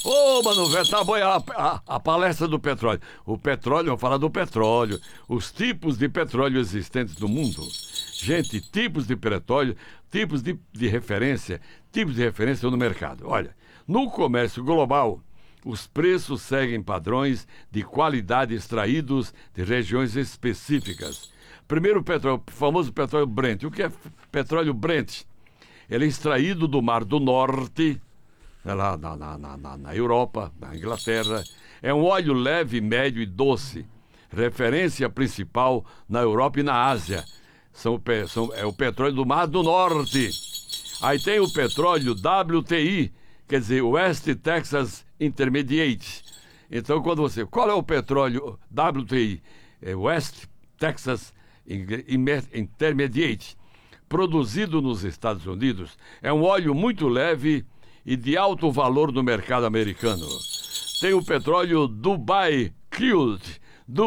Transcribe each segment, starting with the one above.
Ô, mano, velho, tá boa a palestra do petróleo. O petróleo, vamos falar do petróleo. Os tipos de petróleo existentes no mundo. Gente, tipos de petróleo, tipos de referência no mercado. Olha, no comércio global, os preços seguem padrões de qualidade extraídos de regiões específicas. Primeiro, o famoso petróleo Brent. O que é petróleo Brent? Ele é extraído do Mar do Norte, lá na Europa, na Inglaterra. É um óleo leve, médio e doce. Referência principal na Europa e na Ásia. É o petróleo do Mar do Norte. Aí tem o petróleo WTI, quer dizer, West Texas Intermediate. Então, qual é o petróleo WTI? É West Texas Intermediate. Produzido nos Estados Unidos, é um óleo muito leve e de alto valor no mercado americano. Tem o petróleo Dubai Crude,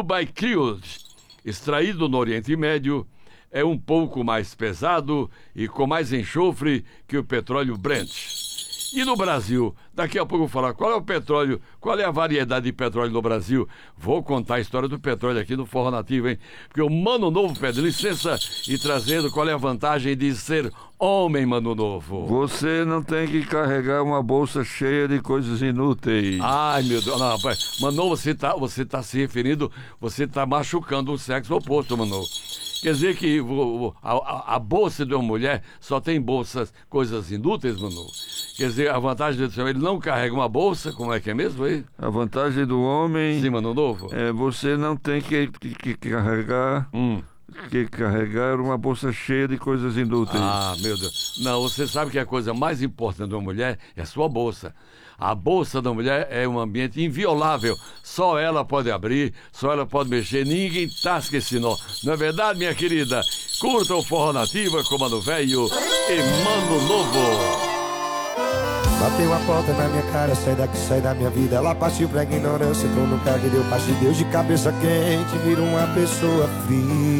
extraído no Oriente Médio, é um pouco mais pesado e com mais enxofre que o petróleo Brent. E no Brasil, daqui a pouco eu vou falar qual é o petróleo, qual é a variedade de petróleo no Brasil. Vou contar a história do petróleo aqui no Forró Nativo, hein? Porque o Mano Novo pede licença e trazendo qual é a vantagem de ser homem, Mano Novo. Você não tem que carregar uma bolsa cheia de coisas inúteis. Ai, meu Deus, não, rapaz. Mano, você tá se referindo, você tá machucando o sexo oposto, Mano. Quer dizer que a bolsa de uma mulher só tem coisas inúteis, Manu? Quer dizer, a vantagem do ele não carrega uma bolsa, como é que é mesmo aí? A vantagem do homem... Sim, Mano Novo? É, você não tem que carregar... Que carregar uma bolsa cheia de coisas inúteis. Ah, meu Deus. Não, você sabe que a coisa mais importante de uma mulher é a sua bolsa. A bolsa da mulher é um ambiente inviolável. Só ela pode abrir, só ela pode mexer. Ninguém tasca esse nó. Não é verdade, minha querida? Curta o Forró Nativa com Mano Velho e Mano Novo. Bateu a porta na minha cara, sai daqui, sai da minha vida. Ela partiu pra ignorância, entrou no cargo e deu paz de Deus. De cabeça quente, vira uma pessoa fria.